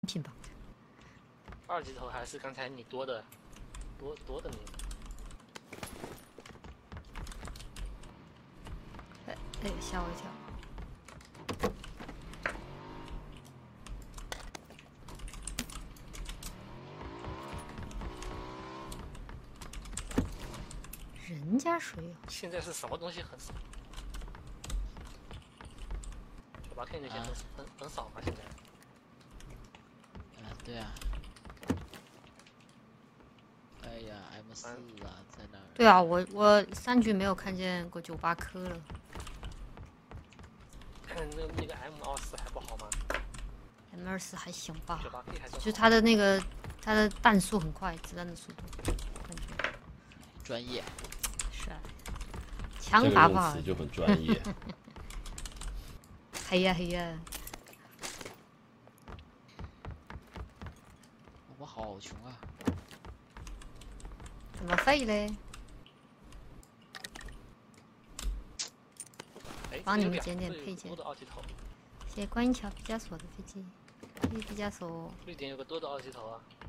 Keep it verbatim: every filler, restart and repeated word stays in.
品吧。 二级头还是刚才你多的多多的那个。 哎哎，吓我一跳！人家谁呀？ 现在是什么东西很少？九八 K 那些很、啊、很很少吗？现在？ 啊，对啊。哎呀 ，M 四啊，在那儿。 对啊，我我三局没有看见过九八颗了。 那那个 M 二四还不好吗 ？M 二四还行吧， 九八 K 还是就是它的那个它的弹速很快，子弹的速度，感觉专业。 是啊，枪打法就很专业。 嘿呀嘿呀！ 我好穷啊！ 怎么废嘞？帮你们捡点配件。谢谢观音桥毕加索的飞机，谢谢毕加索。 绿点有个多的二级头啊。